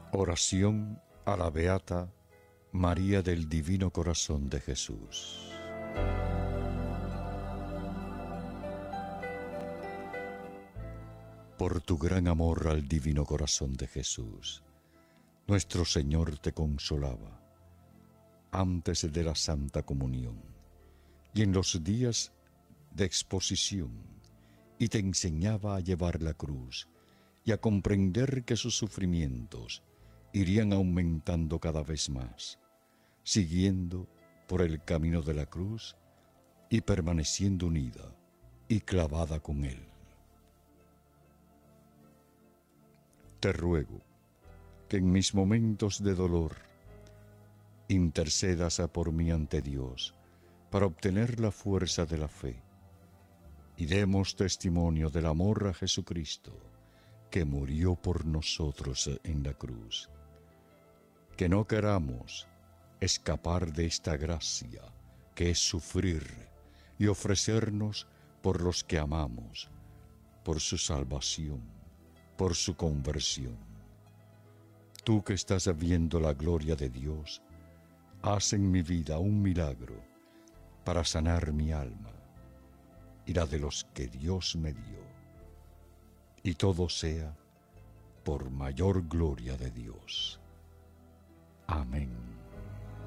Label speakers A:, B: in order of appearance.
A: Oración a la Beata María del Divino Corazón de Jesús. Por tu gran amor al Divino Corazón de Jesús, nuestro Señor te consolaba antes de la Santa Comunión y en los días de exposición, y te enseñaba a llevar la cruz y a comprender que sus sufrimientos irían aumentando cada vez más, siguiendo por el camino de la cruz y permaneciendo unida y clavada con Él. Te ruego que en mis momentos de dolor intercedas por mí ante Dios para obtener la fuerza de la fe, y demos testimonio del amor a Jesucristo, que murió por nosotros en la cruz. Que no queramos escapar de esta gracia, que es sufrir y ofrecernos por los que amamos, por su salvación, por su conversión. Tú que estás viendo la gloria de Dios, haz en mi vida un milagro para sanar mi alma y la de los que Dios me dio, y todo sea por mayor gloria de Dios. Amén.